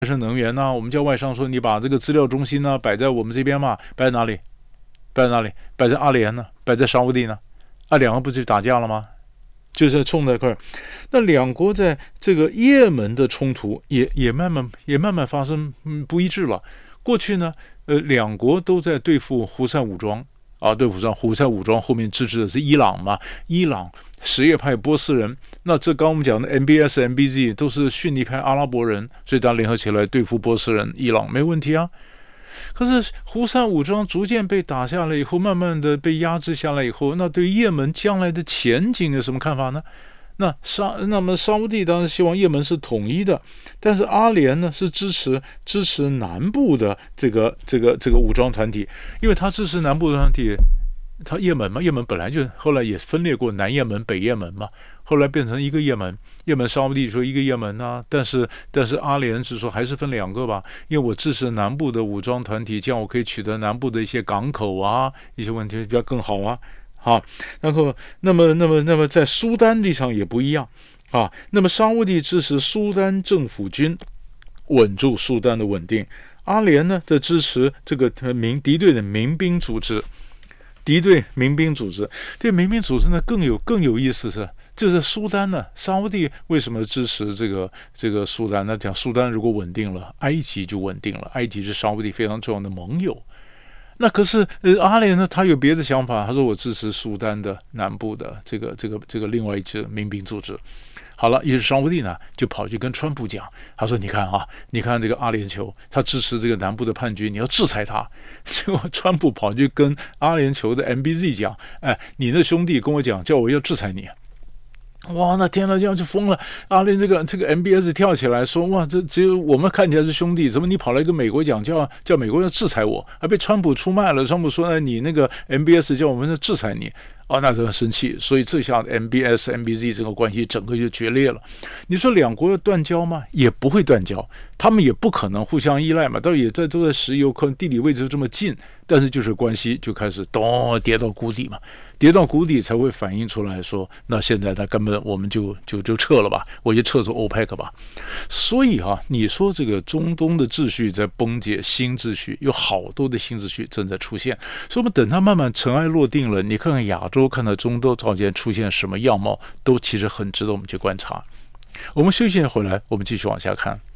生能源呢，我们叫外商说你把这个资料中心呢摆在我们这边嘛，摆在哪里？摆在哪里？摆在阿联呢？摆在沙烏地呢？两个不就打架了吗？就是冲在一块儿。那两国在这个也门的冲突也慢慢发生不一致了。过去呢，两国都在对付胡塞武装啊，对付胡塞武装后面支持的是伊朗嘛，伊朗什叶派波斯人。那这刚我们讲的 MBS、MBZ 都是逊尼派阿拉伯人，所以大家联合起来对付波斯人、伊朗没问题啊。可是胡塞武装逐渐被打下来以后，慢慢的被压制下来以后，那对也门将来的前景有什么看法呢？那么沙烏地当然希望也门是统一的，但是阿联呢是支持南部的这个武装团体，因为他支持南部的团体，他也门嘛，也门本来就后来也分裂过南也门、北也门嘛，后来变成一个也门，沙烏地说一个也门啊，但是阿联是说还是分两个吧，因为我支持南部的武装团体，这样我可以取得南部的一些港口啊，一些问题比较更好啊。好，然后那么在苏丹立场也不一样啊。那么沙烏地支持苏丹政府军稳住苏丹的稳定，阿联呢在支持这个敌对的民兵组织。对民兵组织呢更有意思是，就是苏丹呢，沙烏地为什么支持这个苏丹？那讲苏丹如果稳定了，埃及就稳定了，埃及是沙烏地非常重要的盟友。那可是阿联呢，他有别的想法，他说我支持苏丹的南部的这个另外一支民兵组织。好了，于是沙烏地呢就跑去跟川普讲，他说你看这个阿联酋，他支持这个南部的叛军，你要制裁他。结果川普跑去跟阿联酋的 MBZ 讲，你的兄弟跟我讲，叫我要制裁你。哇，那天哪，这样就疯了！阿联这个 MBS 跳起来说，哇，这只有我们看起来是兄弟，怎么你跑来跟美国讲，叫美国要制裁我，还被川普出卖了？川普说，你那个 MBS 叫我们制裁你。那真的生气，所以这下 MBS、MBZ 这个关系整个就决裂了。你说两国要断交吗？也不会断交，他们也不可能互相依赖嘛，都在石油，可能地理位置这么近，但是就是关系就开始跌到谷底嘛，跌到谷底才会反映出来说，那现在他根本我们就撤了吧，我就撤出 OPEC 吧。所以你说这个中东的秩序在崩解，新秩序有好多的新秩序正在出现，所以我们等它慢慢尘埃落定了，你看看亚洲，看到中东朝间出现什么样貌，都其实很值得我们去观察。我们休息回来，我们继续往下看。